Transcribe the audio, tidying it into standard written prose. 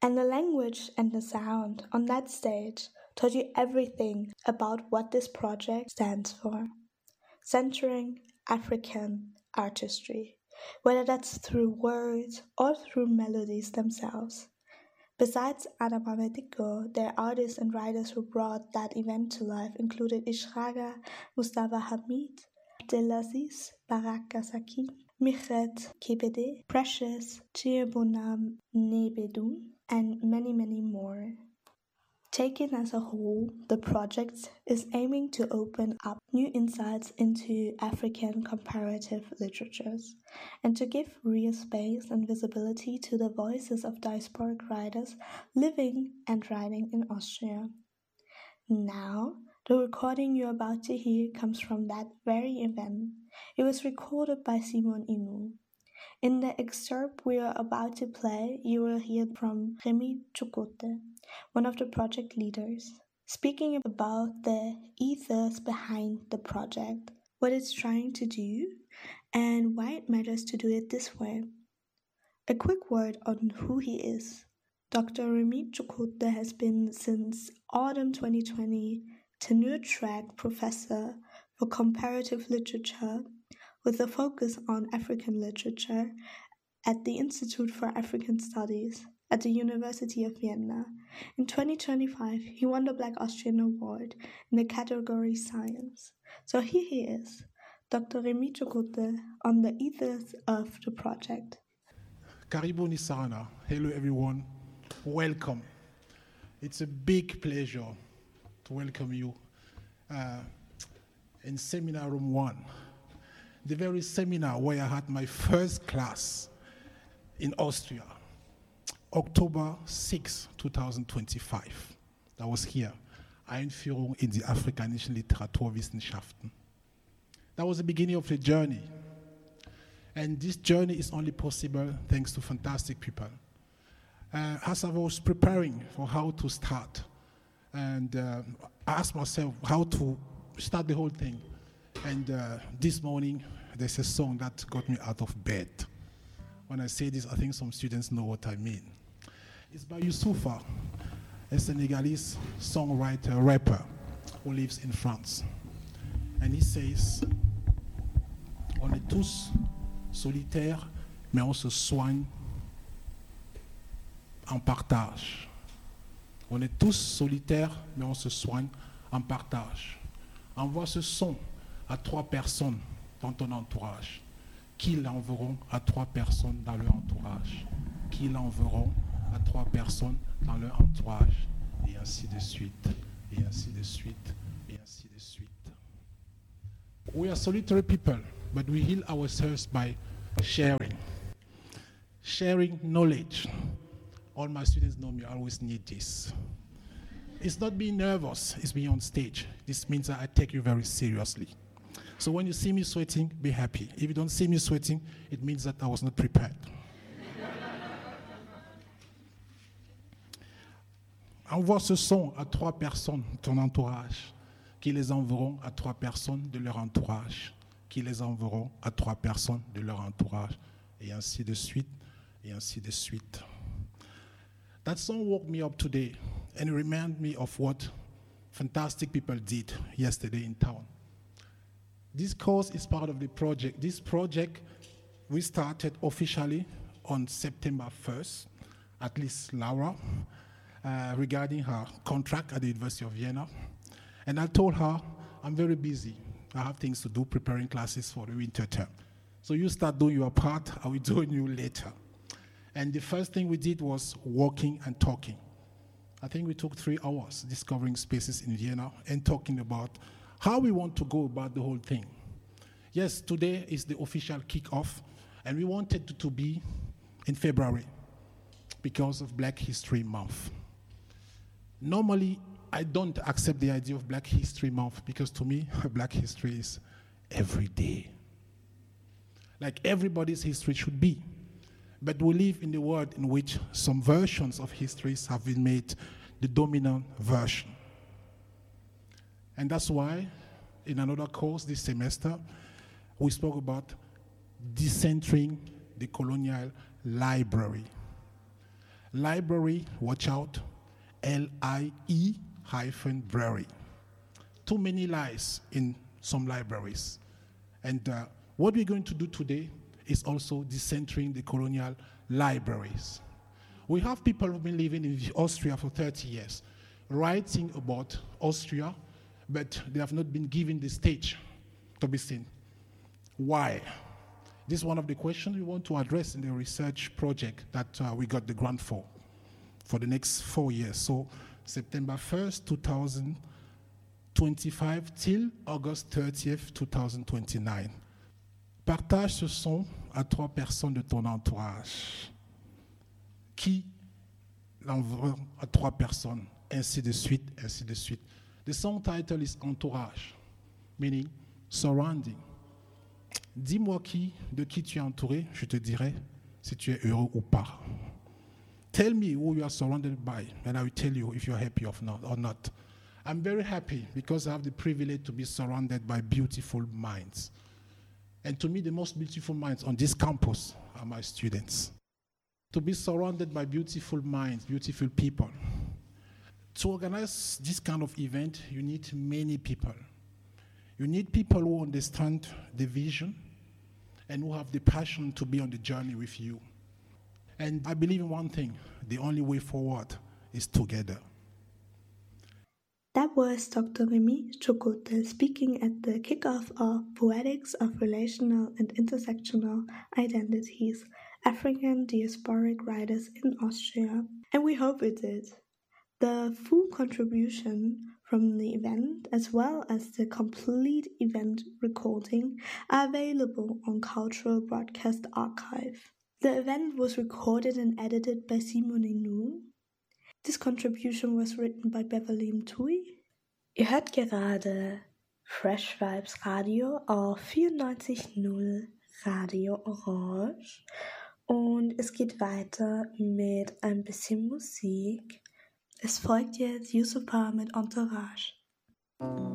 And the language and the sound on that stage told you everything about what this project stands for. Centering African artistry, whether that's through words or through melodies themselves. Besides Anamamediko, their artists and writers who brought that event to life included Ishraga Mustafa Hamid, Abdelaziz Barakasaki, Michet Kebede, Precious Chiebunam Nebedun, and many, many more. Taken as a whole, the project is aiming to open up new insights into African comparative literatures and to give real space and visibility to the voices of diasporic writers living and writing in Austria. Now, the recording you're about to hear comes from that very event. It was recorded by Simon Inu. In the excerpt we are about to play, you will hear from Remy Chukote, one of the project leaders, speaking about the ethos behind the project, what it's trying to do, and why it matters to do it this way. A quick word on who he is. Dr. Remy Chukote has been since autumn 2020 tenure-track professor for comparative literature with a focus on African literature at the Institute for African Studies at the University of Vienna. In 2025, he won the Black Austrian Award in the category Science. So here he is, Dr. Remy Chukote, on the ethos of the project. Karibu Nisana. Hello everyone. Welcome. It's a big pleasure to welcome you in Seminar Room 1. The very seminar where I had my first class in Austria, October 6, 2025. That was here, Einführung in die afrikanischen Literaturwissenschaften. That was the beginning of the journey. And this journey is only possible thanks to fantastic people. As I was preparing for how to start, and I asked myself how to start the whole thing. And this morning, there's a song that got me out of bed. When I say this, I think some students know what I mean. It's by Youssoufa, a Senegalese songwriter, rapper, who lives in France. And he says, on est tous solitaires, mais on se soigne en partage. On est tous solitaires, mais on se soigne en partage. Envoie ce son à 3 personnes dans ton entourage, qui l'enverront à 3 personnes dans leur entourage, qui l'enverront à 3 personnes dans leur entourage, et ainsi de suite, et ainsi de suite, et ainsi de suite. We are solitary people, but we heal ourselves by sharing. Sharing knowledge. All my students know me, I always need this. It's not being nervous, it's being on stage. This means that I take you very seriously. So when you see me sweating, be happy. If you don't see me sweating, it means that I was not prepared. Envoie ce son à 3 personnes de ton entourage, qui les enverront à 3 personnes de leur entourage, qui les enverront à 3 personnes de leur entourage, et ainsi de suite, et ainsi de suite. That song woke me up today and it reminded me of what fantastic people did yesterday in town. This course is part of the project. This project we started officially on September 1st, at least Laura, regarding her contract at the University of Vienna. And I told her, I'm very busy. I have things to do, preparing classes for the winter term. So you start doing your part, I will join you later. And the first thing we did was walking and talking. I think we took 3 hours discovering spaces in Vienna and talking about how we want to go about the whole thing. Yes, today is the official kickoff, and we wanted it to be in February because of Black History Month. Normally, I don't accept the idea of Black History Month because to me, Black history is every day. Like everybody's history should be. But we live in a world in which some versions of histories have been made the dominant version. And that's why, in another course this semester, we spoke about decentering the colonial library. Library, watch out, L-I-E-Brary. Too many lies in some libraries. And what we're going to do today is also decentering the colonial libraries. We have people who've been living in Austria for 30 years, writing about Austria, but they have not been given the stage to be seen. Why? This is one of the questions we want to address in the research project that we got the grant for the next 4 years. So September 1st, 2025 till August 30th, 2029. Partage ce son à 3 personnes de ton entourage. Qui l'envoie à 3 personnes, ainsi de suite, ainsi de suite. The song title is Entourage, meaning surrounding. Dis-moi de qui tu es entouré, je te dirai si tu es heureux ou pas. Tell me who you are surrounded by, and I will tell you if you're happy or not. I'm very happy because I have the privilege to be surrounded by beautiful minds. And to me, the most beautiful minds on this campus are my students. To be surrounded by beautiful minds, beautiful people. To organize this kind of event, you need many people. You need people who understand the vision and who have the passion to be on the journey with you. And I believe in one thing, the only way forward is together. That was Dr. Remy Chokote speaking at the kickoff of Poetics of Relational and Intersectional Identities, African Diasporic Writers in Austria. And we hope it did. The full contribution from the event, as well as the complete event recording, are available on Cultural Broadcast Archive. The event was recorded and edited by Simone Nu. This contribution was written by Beverly Mtui. Ihr hört gerade Fresh Vibes Radio auf 94.0 Radio Orange und es geht weiter mit ein bisschen Musik. Es folgt jetzt Yusufa mit Entourage.